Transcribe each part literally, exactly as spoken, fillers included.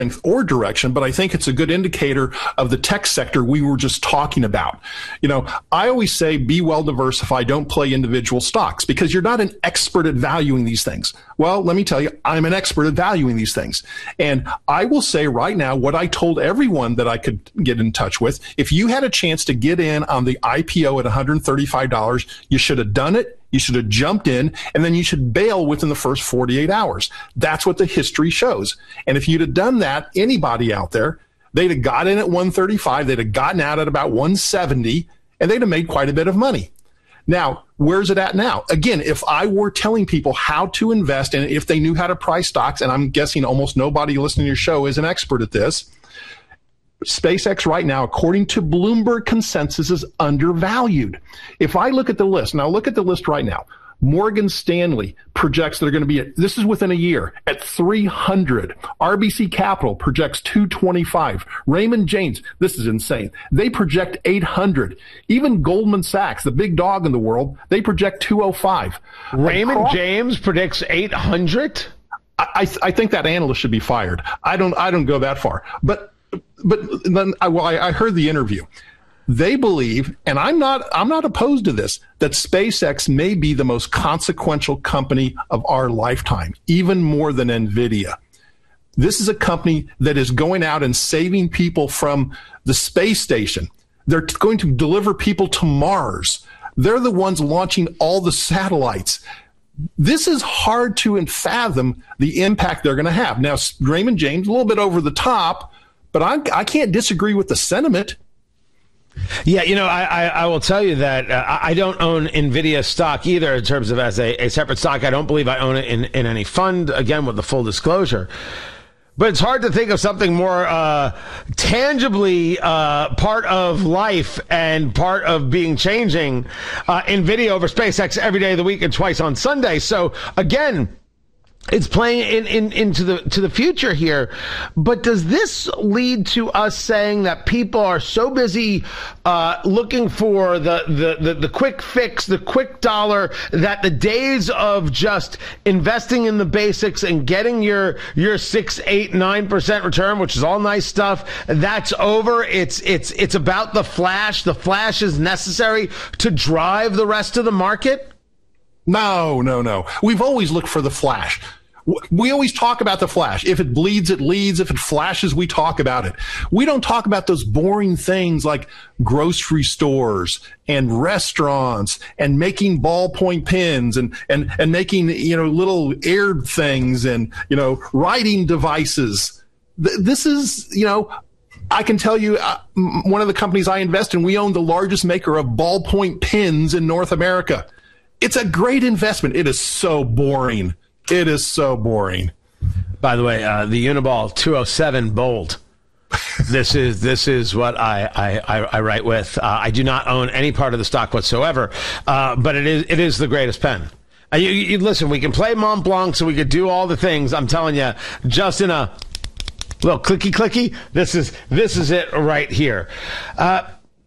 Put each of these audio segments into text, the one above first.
or direction, but I think it's a good indicator of the tech sector we were just talking about. You know, I always say be well diversified, don't play individual stocks, because you're not an expert at valuing these things. Well, let me tell you, I'm an expert at valuing these things. And I will say right now what I told everyone that I could get in touch with: if you had a chance to get in on the I P O at one hundred thirty-five dollars, you should have done it. You should have jumped in, and then you should bail within the first forty-eight hours. That's what the history shows. And if you'd have done that, anybody out there, they'd have got in at one thirty-five, they'd have gotten out at about one seventy, and they'd have made quite a bit of money. Now, where's it at now? Again, if I were telling people how to invest, and if they knew how to price stocks, and I'm guessing almost nobody listening to your show is an expert at this, SpaceX right now, according to Bloomberg consensus, is undervalued. If I look at the list, now look at the list right now. Morgan Stanley projects they're going to be at, this is within a year, at three hundred. R B C Capital projects two twenty-five. Raymond James, this is insane. They project eight hundred. Even Goldman Sachs, the big dog in the world, they project two oh five. Raymond Across- James predicts eight hundred? I, I, th- I think that analyst should be fired. I don't, I don't go that far. But But then I, well, I, I heard the interview. They believe, and I'm not, I'm not opposed to this, that SpaceX may be the most consequential company of our lifetime, even more than NVIDIA. This is a company that is going out and saving people from the space station. They're going to deliver people to Mars. They're the ones launching all the satellites. This is hard to fathom the impact they're going to have. Now, Raymond James, a little bit over the top, but I, I can't disagree with the sentiment. Yeah, you know, I, I, I will tell you that uh, I don't own NVIDIA stock either in terms of as a, a separate stock. I don't believe I own it in, in any fund, again, with the full disclosure. But it's hard to think of something more uh, tangibly uh, part of life and part of being changing uh, NVIDIA over SpaceX every day of the week and twice on Sunday. So, again, it's playing in, in, into the to the future here. But does this lead to us saying that people are so busy uh, looking for the, the, the, the quick fix, the quick dollar, that the days of just investing in the basics and getting your your six, eight, nine percent return, which is all nice stuff, that's over? It's it's it's about the flash. The flash is necessary to drive the rest of the market? No, no, no. We've always looked for the flash. We always talk about the flash. If it bleeds, it leads. If it flashes, we talk about it. We don't talk about those boring things like grocery stores and restaurants and making ballpoint pens and, and, and making, you know, little air things and, you know, writing devices. This is, you know, I can tell you, uh, one of the companies I invest in, we own the largest maker of ballpoint pens in North America. It's a great investment. It is so boring. It is so boring. By the way, uh, the Uniball two oh seven Bold. This is this is what I I, I write with. Uh, I do not own any part of the stock whatsoever, uh, but it is it is the greatest pen. Uh, you, you, listen, we can play Mont Blanc, so we could do all the things. I'm telling you, just in a little clicky clicky. This is this is it right here. Uh,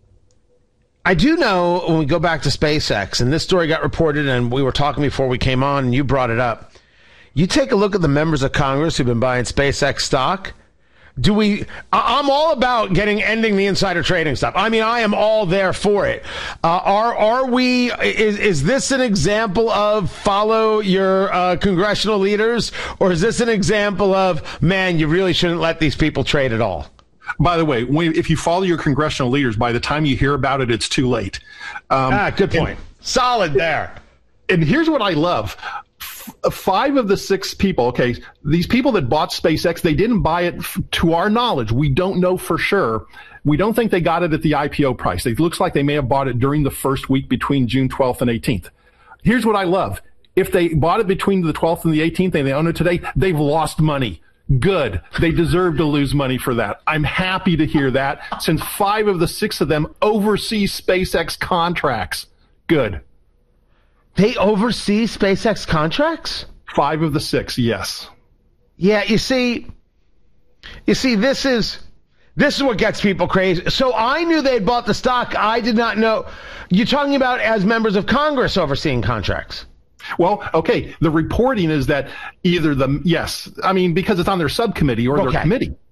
I do know when we go back to SpaceX, and this story got reported, and we were talking before we came on, and you brought it up. You take a look at the members of Congress who've been buying SpaceX stock. Do we? I'm all about getting ending the insider trading stuff. I mean, I am all there for it. Uh, are are we? Is is this an example of follow your uh, congressional leaders, or is this an example of, man, you really shouldn't let these people trade at all? By the way, when, if you follow your congressional leaders, by the time you hear about it, it's too late. Um, ah, good point. And, Solid there. And here's what I love. F- five of the six people, okay, these people that bought SpaceX, they didn't buy it f- to our knowledge. We don't know for sure. We don't think they got it at the I P O price. It looks like they may have bought it during the first week between June twelfth and eighteenth. Here's what I love. If they bought it between the twelfth and the eighteenth and they own it today, they've lost money. Good. They deserve to lose money for that. I'm happy to hear that, since five of the six of them oversee SpaceX contracts. Good. They oversee SpaceX contracts? Five of the six, yes. Yeah, you see, you see, this is this is what gets people crazy. So I knew they'd bought the stock. I did not know. You're talking about as members of Congress overseeing contracts. Well, okay. The reporting is that either the, yes, I mean, because it's on their subcommittee or Okay. their committee.